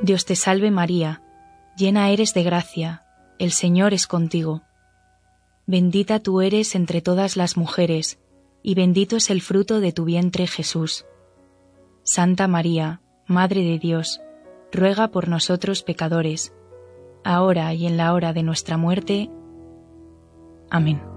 Dios te salve María, llena eres de gracia, el Señor es contigo. Bendita tú eres entre todas las mujeres, y bendito es el fruto de tu vientre Jesús. Santa María, Madre de Dios, ruega por nosotros pecadores, ahora y en la hora de nuestra muerte. Amén.